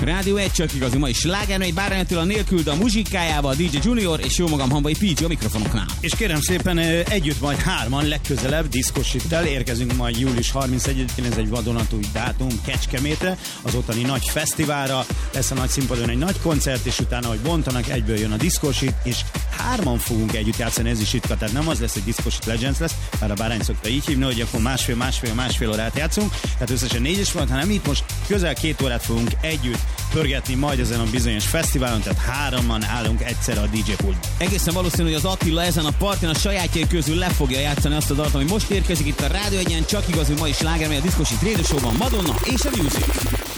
Rádió 1, csak igazi mai slágermegy, Bárány Attila nélkül, de a muzsikájával, DJ Junior és jó magam Hamvai PG a mikrofonoknál. És kérem szépen együtt majd hárman legközelebb diszkosittel érkezünk majd július 31-én, ez egy vadonatúj dátum Kecskemétre, az ottani nagy fesztiválra, lesz a nagy színpadon egy nagy koncert, és utána, hogy bontanak, egyből jön a diszkosit, és hárman fogunk együtt játszani, ez is ritka, tehát nem az lesz, hogy Diszkosit Legends lesz, bár a Bárány szokta így hívni, hogy akkor másfél órát játszunk, tehát összesen 4 is van, hanem itt most közel 2 órát fogunk együtt pörgetni majd ezen a bizonyos fesztiválon, tehát hárman állunk egyszerre a DJ pultban. Egészen valószínű, hogy az Attila ezen a partin a sajátjai közül le fogja játszani azt a dalt, ami most érkezik itt a Rádió 1-en, csak igazi mai slágermegy, a Diszkosit Radio Show-ban, Madonna és a Music.